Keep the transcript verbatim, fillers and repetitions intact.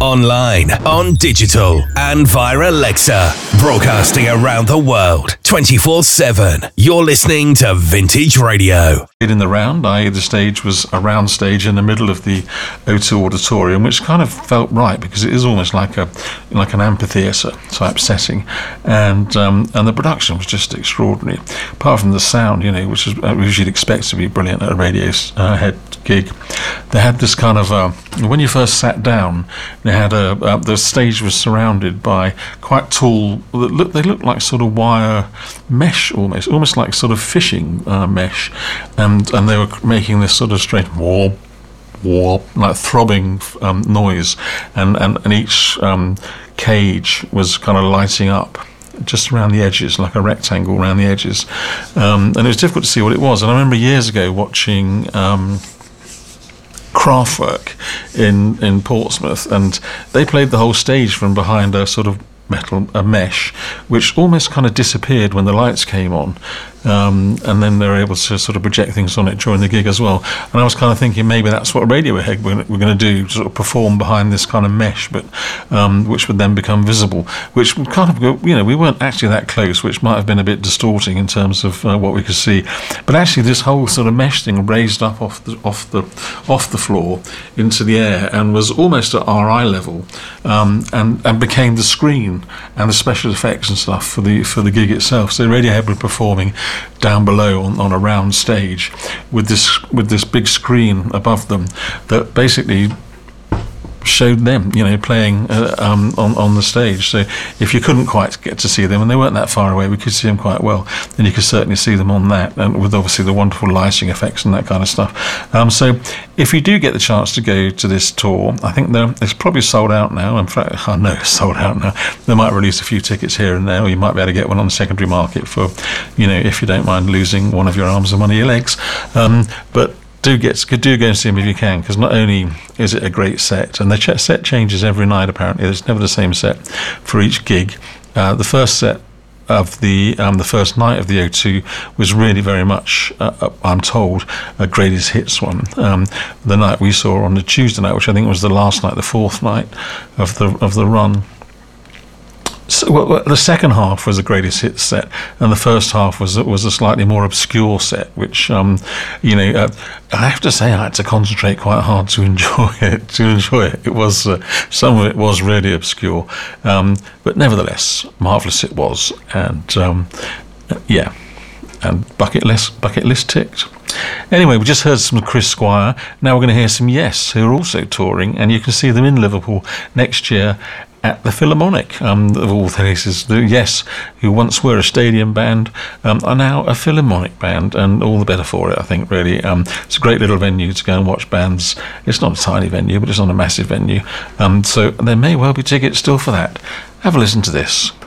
online, on digital, and via Alexa. Broadcasting around the world, twenty-four seven. You're listening to Vintage Radio. In the round, that is the stage was a round stage in the middle of the O two Auditorium, which kind of felt right because it is almost like a like an amphitheatre type setting, and um, and the production was just extraordinary. Apart from the sound, you know, which is which you'd expect to be brilliant at a Radiohead gig, they had this kind of uh, when you first sat down, they had a uh, the stage was surrounded by quite tall. Look, they looked like sort of wire mesh, almost almost like sort of fishing uh, mesh, and and they were making this sort of strange warp. Warp, like throbbing um, noise, and, and, and each um, cage was kind of lighting up just around the edges, like a rectangle around the edges, um, and it was difficult to see what it was. And I remember years ago watching um, Kraftwerk in, in Portsmouth, and they played the whole stage from behind a sort of metal, a mesh, which almost kind of disappeared when the lights came on. Um, and then they were able to sort of project things on it during the gig as well. And I was kind of thinking maybe that's what Radiohead we're, we're going to do, sort of perform behind this kind of mesh, but um, which would then become visible, which would kind of go, you know, we weren't actually that close, which might have been a bit distorting in terms of uh, what we could see. But actually this whole sort of mesh thing raised up off the off the off the floor into the air and was almost at our eye level, um, and and became the screen and the special effects and stuff for the for the gig itself. So Radiohead were performing down below on, on a round stage with this with this big screen above them that basically showed them, you know, playing uh, um, on, on the stage. So if you couldn't quite get to see them, and they weren't that far away, we could see them quite well, then you could certainly see them on that, and with obviously the wonderful lighting effects and that kind of stuff. Um, so if you do get the chance to go to this tour, I think it's probably sold out now. In fact, I know it's sold out now. They might release a few tickets here and there, or you might be able to get one on the secondary market for, you know, if you don't mind losing one of your arms and one of your legs. Um, but Do get do go and see them if you can, because not only is it a great set, and the ch- set changes every night apparently. There's never the same set for each gig. Uh, the first set of the um, the first night of the O two was really very much, uh, I'm told, a greatest hits one. Um, the night we saw on the Tuesday night, which I think was the last night, the fourth night of the of the run. So, well, the second half was the greatest hits set, and the first half was was a slightly more obscure set, which, um, you know, uh, I have to say I had to concentrate quite hard to enjoy it. To enjoy it, it was uh, some of it was really obscure, um, but nevertheless, marvellous it was, and um, yeah, and bucket list bucket list ticked. Anyway, we just heard some Chris Squire. Now we're going to hear some Yes, who are also touring, and you can see them in Liverpool next year at the Philharmonic, um, of all places. The Yes, who once were a stadium band, um, are now a Philharmonic band, and all the better for it, I think, really. Um, it's a great little venue to go and watch bands. It's not a tiny venue, but it's not a massive venue. Um, so there may well be tickets still for that. Have a listen to this.